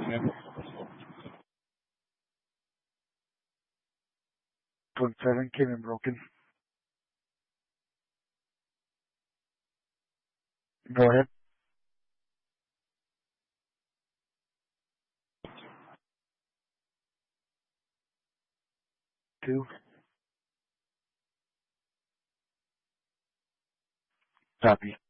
.7 came in broken. Go ahead. 2. Copy.